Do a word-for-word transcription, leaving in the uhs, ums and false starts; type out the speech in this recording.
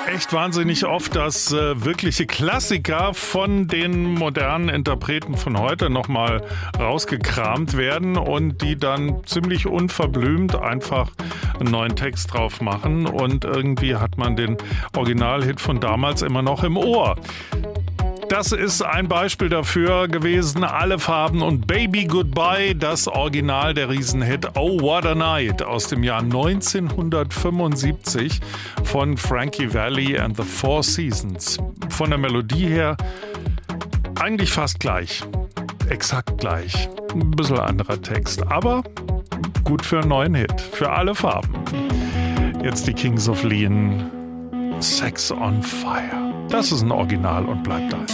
echt wahnsinnig oft, dass äh, wirkliche Klassiker von den modernen Interpreten von heute nochmal rausgekramt werden und die dann ziemlich unverblümt einfach einen neuen Text drauf machen und irgendwie hat man den Originalhit von damals immer noch im Ohr. Das ist ein Beispiel dafür gewesen, Alle Farben und Baby Goodbye, das Original der Riesenhit Oh What a Night aus dem Jahr neunzehnhundertfünfundsiebzig von Frankie Valli and the Four Seasons. Von der Melodie her eigentlich fast gleich, exakt gleich, ein bisschen anderer Text, aber gut für einen neuen Hit, für Alle Farben. Jetzt die Kings of Leon, Sex on Fire. Das ist ein Original und bleibt da.